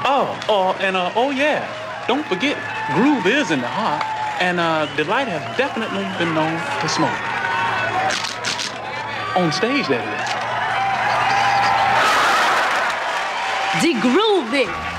Oh yeah, don't forget, groove is in the heart, and Delight has definitely been known to smoke. On stage, that is. The groovy.